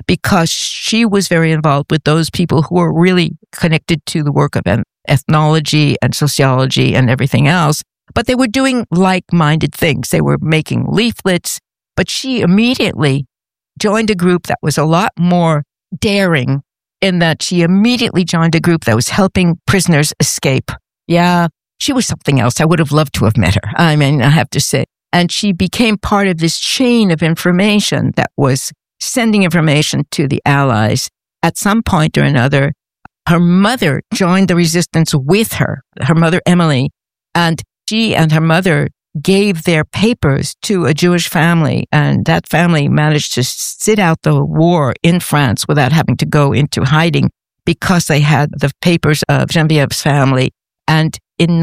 because she was very involved with those people who were really connected to the work of ethnology and sociology and everything else. But they were doing like-minded things. They were making leaflets, but she immediately joined a group that was a lot more daring, in that she immediately joined a group that was helping prisoners escape. Yeah, she was something else. I would have loved to have met her. I mean, I have to say. And she became part of this chain of information that was sending information to the Allies. At some point or another, her mother joined the resistance with her mother, Emily, and she and her mother gave their papers to a Jewish family, and that family managed to sit out the war in France without having to go into hiding because they had the papers of Genevieve's family. And in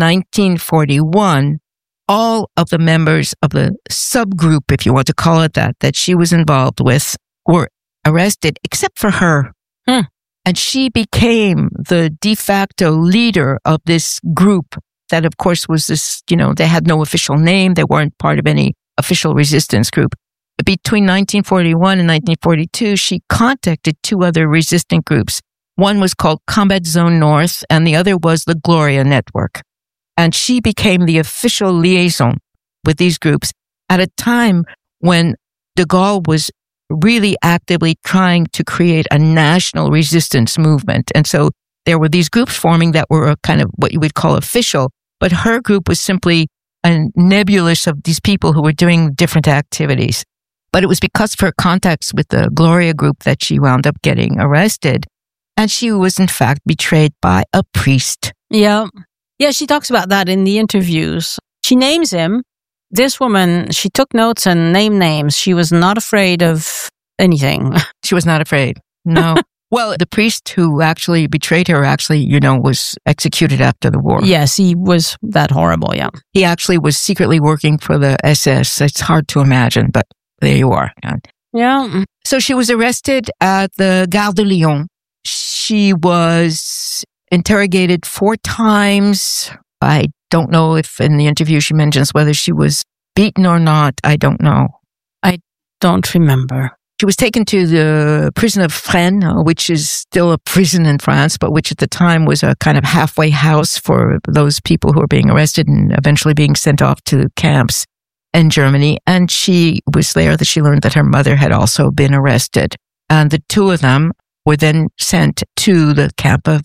1941, all of the members of the subgroup, if you want to call it that she was involved with, were arrested, except for her. And she became the de facto leader of this group that, of course, was this, they had no official name. They weren't part of any official resistance group. Between 1941 and 1942, she contacted two other resistant groups. One was called Combat Zone North, and the other was the Gloria Network. And she became the official liaison with these groups at a time when de Gaulle was really actively trying to create a national resistance movement. And so there were these groups forming that were a kind of what you would call official, but her group was simply a nebulous of these people who were doing different activities. But it was because of her contacts with the Gloria group that she wound up getting arrested. And she was, in fact, betrayed by a priest. Yeah. Yeah, she talks about that in the interviews. She names him. This woman, she took notes and named names. She was not afraid of anything. She was not afraid. No. Well, the priest who actually betrayed her was executed after the war. Yes, he was that horrible, yeah. He actually was secretly working for the SS. It's hard to imagine, but there you are. Yeah. So she was arrested at the Gare de Lyon. She was interrogated 4 times. I don't know if in the interview she mentions whether she was beaten or not. I don't know. I don't remember. She was taken to the prison of Fresnes, which is still a prison in France, but which at the time was a kind of halfway house for those people who were being arrested and eventually being sent off to camps in Germany. And she was there that she learned that her mother had also been arrested. And the two of them were then sent to the camp of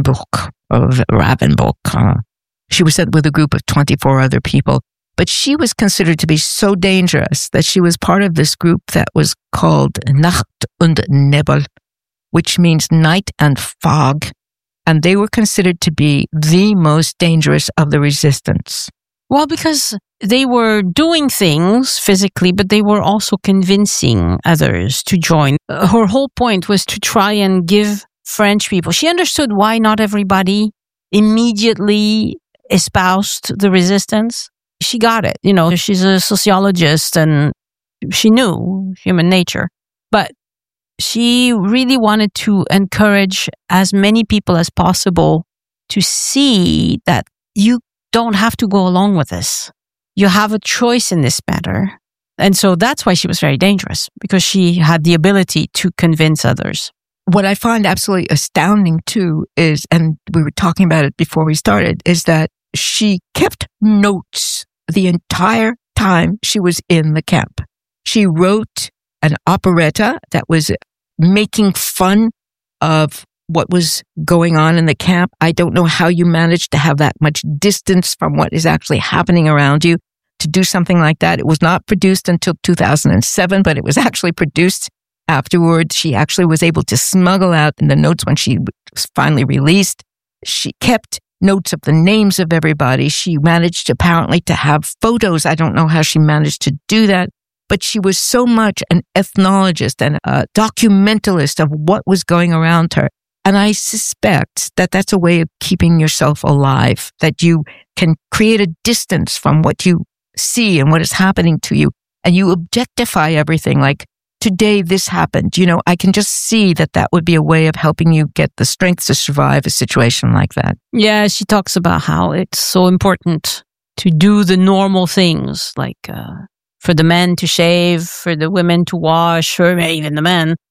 Ravensbrück. She was sent with a group of 24 other people. But she was considered to be so dangerous that she was part of this group that was called Nacht und Nebel, which means night and fog. And they were considered to be the most dangerous of the resistance. Well, because they were doing things physically, but they were also convincing others to join. Her whole point was to try and give French people. She understood why not everybody immediately espoused the resistance. She got it. She's a sociologist and she knew human nature. But she really wanted to encourage as many people as possible to see that you don't have to go along with this. You have a choice in this matter. And so that's why she was very dangerous, because she had the ability to convince others. What I find absolutely astounding too is, and we were talking about it before we started, is that she kept notes the entire time she was in the camp. She wrote an operetta that was making fun of what was going on in the camp. I don't know how you managed to have that much distance from what is actually happening around you to do something like that. It was not produced until 2007, but it was actually produced afterwards. She actually was able to smuggle out in the notes when she was finally released. She kept notes of the names of everybody. She managed apparently to have photos. I don't know how she managed to do that, but she was so much an ethnologist and a documentalist of what was going around her. And I suspect that that's a way of keeping yourself alive, that you can create a distance from what you see and what is happening to you. And you objectify everything like, today this happened. I can just see that would be a way of helping you get the strength to survive a situation like that. Yeah, she talks about how it's so important to do the normal things, like for the men to shave, for the women to wash, or even the men,